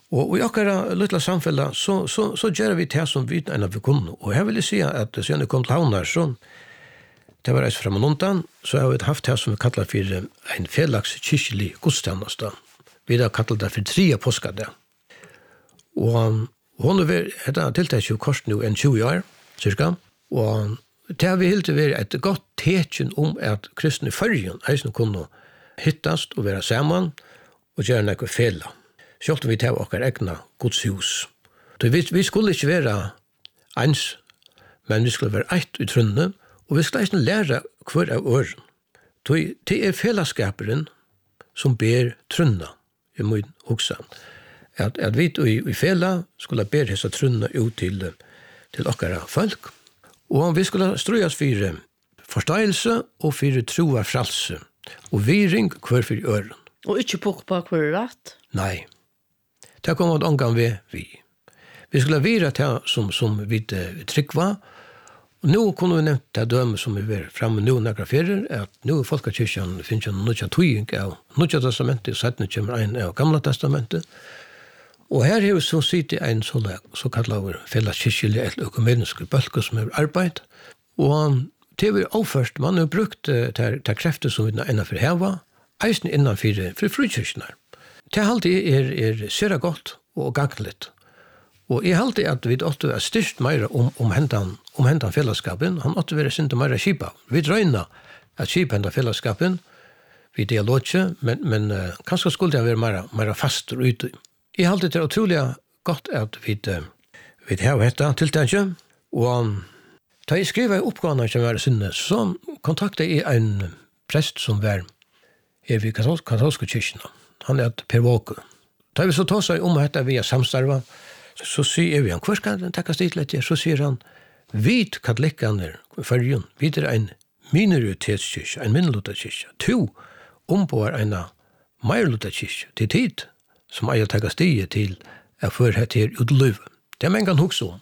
Og i akkurat lilla samfellet, så gjør vi det som vi enn vi kunne. Og jeg vil si at siden jeg kom til havn her, så det var reist frem og undan, så har vi haft det som vi kallar for en felags kyrkjelig godstjeneste. Vi har kallat det for 3 påskade. Og hun har tiltatt jo kort nå en 20 år, cirka. Og det har vi helt vært et godt tekjen om at kristne i førjen eisen kunne hittast og være sammen og gjøre noe fela. Selv om vi tar okkar egna godshus. Vi skulle ikke være ens, men vi skulle være eit i trunne, og vi skulle eisen lære hver av åren. Det felaskaperen som ber trunna i min hoksan. At vi i fela skulle ber hessa trunna ut til okkara folk, og vi skulle strøyas for forståelse og for troa fralse, og viring hver for øren. Og ikke på hver rett? Nei. Det kom at omgang vi. Vi skulle vira det som vi tryggva, og nå kunne vi nevnt det døme som vi var fremme nå nægra ferier, at nå Folkekirken finnes jo nødja tøying av Nødja testamentet, og settene kommer en av Gamla testamentet. Og her har vi så sitte en så kallet felleskirkelig eller økumeniske bølge som har arbeid, og det var avførst, man har brukt det krefter som vi innenfor heva, eisen innenfor frikirkene. Det alltid sera godt og gangligt. Og jeg halte at vi åtte være styrst mer om hentan fellesskapen, han åtte være sint mer kipa. Vi drøyna at kipa hentan fellesskapen, vi dialoger, men kanskje skulle det være mer fast ute. Jeg halte det utrolig godt at vi har hetta tiltakje, og da jeg skriver i oppgavene som var sinne, så kontaktet jeg en prest som var her ved katolske kyrkene. Han Per Våke. Da vi så tar seg om dette via samstarva, så sier vi han, hvor skal den takke sted litt? Så sier han, vi katolikkene i Førjen, vi en minoritetskirke, en minoritetskirke. 2 ombår en majoritetskirke til tid, som jeg takke sted til å føre til utløve. Det er man kan huske om.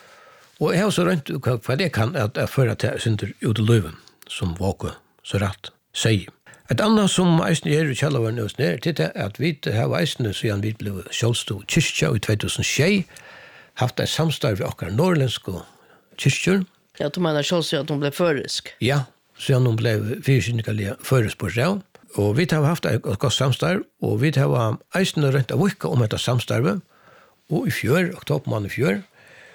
Og jeg har så rønt hva det kan at føre til utløve, som Våke så rett sier. Et annet som eisen i Kjallavaren er nær, det at vi har eisen siden vi ble kjølstå kyrkja i 2006, haft et samstarv i okkar norrlenske kyrkjer. Ja, du mener kjølstå at de ble føresk? Ja, siden de ble fyrkynnelige føresk på seg. Og vi har haft et godt samstarv, og vi har eisen rønt av vikka om dette samstarvet, og i fjør, oktobermann i fjør,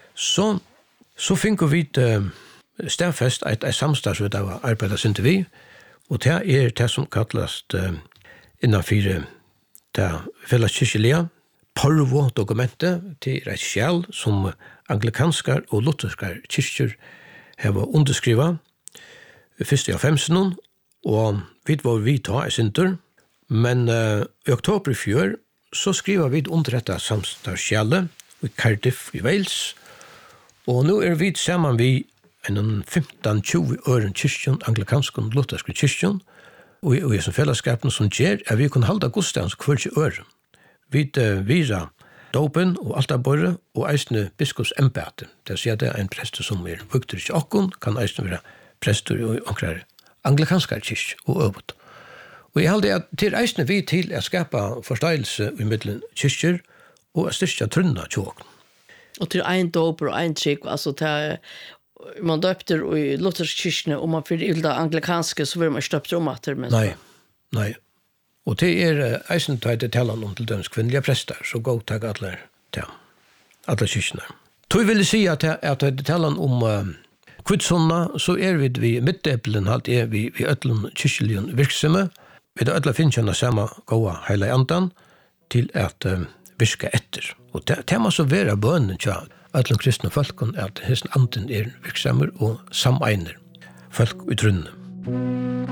så finner vi stedfest et samstarv som vi har arbeidet sin til vi, og det det som kallas innanfor det felleskirkelige Porvo-dokumentet til et skjell som anglikanskar og lutherskar kyrkjer har underskrivet først i 15, og vi var vi ta i sinter, men i oktober i fjør så skriver vi under dette samstarskjellet i Cardiff i Wales, og nå vi sammen vi en 15-20 øren kyrkjen, anglikansk og luthersk kyrkjen, og i som fellesskapen som gjør, at vi kunne halda godstans kvöldsje øren. Vi vira dopen og altarborre og eisne biskopsembete. Det sier at det en prester som vukter ikke okkon, kan eisne være prester i omkring anglikansk kyrkje og øvut. Og jeg halde at til eisne vi til å skapa forståelse i middelen kyrkjer og styrkja trunna tjåkn. Og til ein doper og ein trygg, altså til man døpter i luthersk kyrkene, og man fyrir ylda anglikanske, så vil man støpter om at det. Nei. Og det eisen tatt til talan om til døms kvinnelige prester, så gå takk alle kyrkene. Så jeg vil si at det talan om kvitsonna, så vi midtdepelen halt vi ødlen kyrkeligen virksomme, vi ødlen finnkjønna samme gåa heila andan til at virka etter. Og det må så være bønnen tja, ødlen kristne folkene at hesten anden virksomme og samegner folk i trunne.